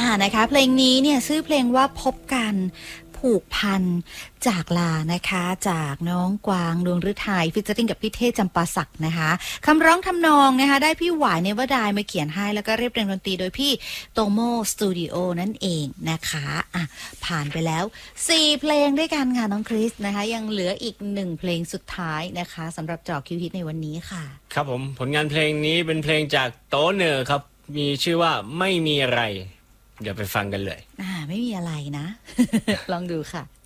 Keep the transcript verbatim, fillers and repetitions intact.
นะคะเพลงนี้เนี่ยชื่อเพลงว่าพบกันผูกพันจากลานะคะจากน้องกวางดวงฤทัยฟิชเจอริ่งกับพี่เทพจำปาสักนะคะคำร้องทำนองนะคะได้พี่หวายเนวดายมาเขียนให้แล้วก็เรียบเรียงดนตรีโดยพี่โตโมสตูดิโอนั่นเองนะคะอ่ะผ่านไปแล้วสี่เพลงด้วยกันค่ะน้องคริสนะคะยังเหลืออีกหนึ่งเพลงสุดท้ายนะคะสำหรับเจาะคิวฮิตในวันนี้ค่ะครับผมผลงานเพลงนี้เป็นเพลงจากโตเนอร์ครับมีชื่อว่าไม่มีอะไรเดี๋ยวไปฟังกันเลยอ่าไม่มีอะไรนะ ลองดูค่ะ